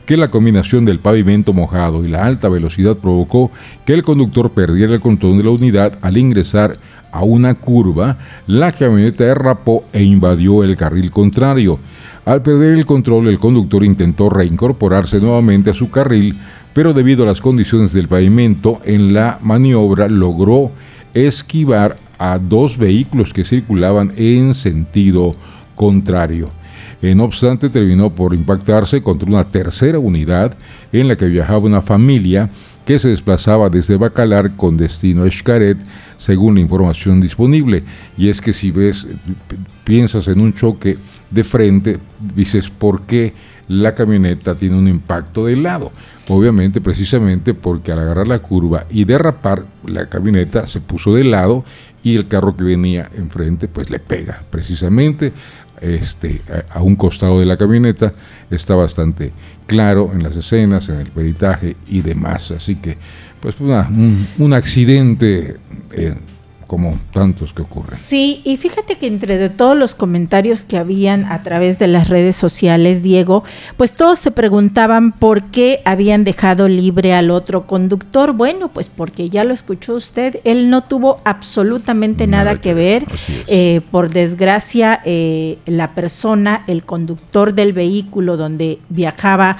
que la combinación del pavimento mojado y la alta velocidad provocó que el conductor perdiera el control de la unidad al ingresar a una curva. La camioneta derrapó e invadió el carril contrario. Al perder el control, el conductor intentó reincorporarse nuevamente a su carril, pero debido a las condiciones del pavimento, en la maniobra logró esquivar a dos vehículos que circulaban en sentido contrario. No obstante, terminó por impactarse contra una tercera unidad en la que viajaba una familia que se desplazaba desde Bacalar con destino a Xcaret, según la información disponible. Y es que si piensas en un choque de frente, dices, ¿por qué la camioneta tiene un impacto de lado? Obviamente, precisamente porque al agarrar la curva y derrapar, la camioneta se puso de lado y el carro que venía enfrente pues le pega precisamente a un costado de la camioneta. Está bastante claro en las escenas, en el peritaje y demás. Así que pues un accidente como tantos que ocurren. Sí, y fíjate que entre de todos los comentarios que habían a través de las redes sociales, Diego, pues todos se preguntaban por qué habían dejado libre al otro conductor. Bueno, pues porque ya lo escuchó usted, él no tuvo absolutamente nada que ver. Por desgracia, la persona, el conductor del vehículo donde viajaba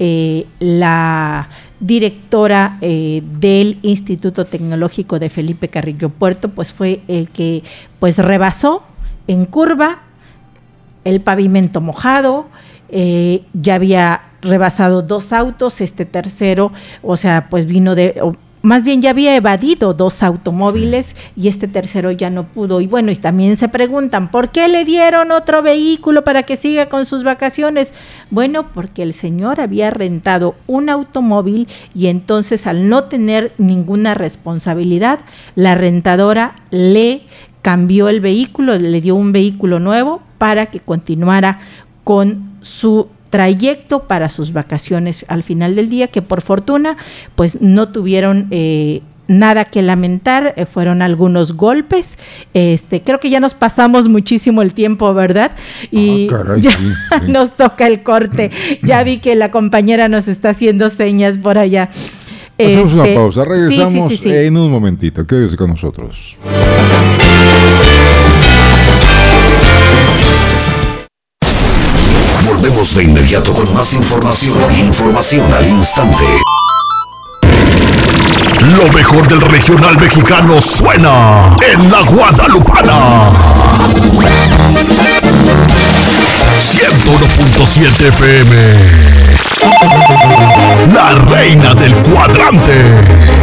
la directora del Instituto Tecnológico de Felipe Carrillo Puerto, pues fue el que pues rebasó en curva el pavimento mojado. Ya había rebasado dos autos, este tercero, o sea, pues vino más bien ya había evadido dos automóviles y este tercero ya no pudo. Y bueno, y también se preguntan, ¿por qué le dieron otro vehículo para que siga con sus vacaciones? Bueno, porque el señor había rentado un automóvil y entonces al no tener ninguna responsabilidad, la rentadora le cambió el vehículo, le dio un vehículo nuevo para que continuara con su trayecto para sus vacaciones al final del día, que por fortuna pues no tuvieron nada que lamentar. Fueron algunos golpes. Creo que ya nos pasamos muchísimo el tiempo, ¿verdad? Y caray, ya sí. nos toca el corte. Ya vi que la compañera nos está haciendo señas por allá. Hacemos una pausa, regresamos sí. En un momentito. Quédese con nosotros. Volvemos de inmediato con más información al instante. Lo mejor del regional mexicano suena en La Guadalupana. 101.7 FM. La reina del cuadrante.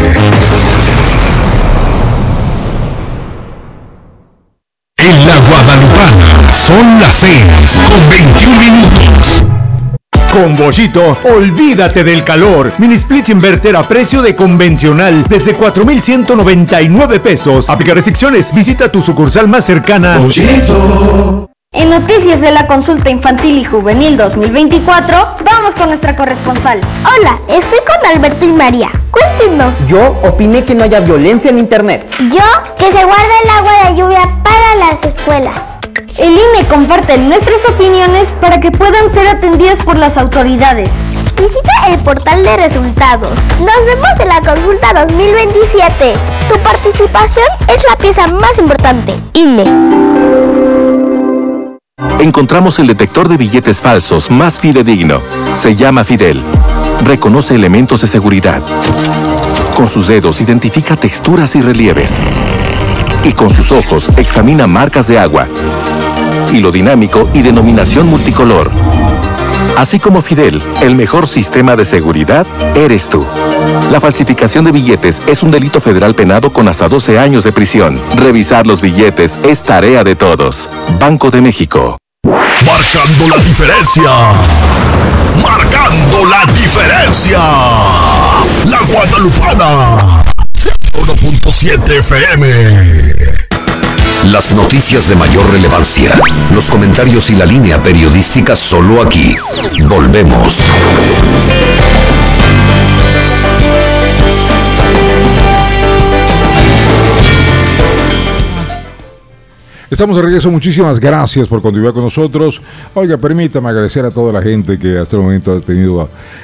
En La Guadalupana son las 6:21. Con Bollito, olvídate del calor. Mini splits inverter a precio de convencional desde 4,199 pesos. Aplica restricciones. Visita tu sucursal más cercana. Bollito. En noticias de la consulta infantil y juvenil 2024, vamos con nuestra corresponsal. Hola, estoy con Alberto y María. Cuéntenos. Yo opiné que no haya violencia en internet. Yo, que se guarde el agua de lluvia para las escuelas. El INE comparte nuestras opiniones para que puedan ser atendidas por las autoridades. Visita el portal de resultados. Nos vemos en la consulta 2027. Tu participación es la pieza más importante. INE. Encontramos el detector de billetes falsos más fidedigno. Se llama Fidel. Reconoce elementos de seguridad. Con sus dedos identifica texturas y relieves. Y con sus ojos examina marcas de agua, hilo dinámico y denominación multicolor. Así como Fidel, el mejor sistema de seguridad eres tú. La falsificación de billetes es un delito federal penado con hasta 12 años de prisión. Revisar los billetes es tarea de todos. Banco de México. Marcando la diferencia. Marcando la diferencia. La Guadalupana. 101.7 FM. Las noticias de mayor relevancia, los comentarios y la línea periodística solo aquí. Volvemos. Estamos de regreso, muchísimas gracias por continuar con nosotros. Oiga, permítame agradecer a toda la gente que hasta el momento ha tenido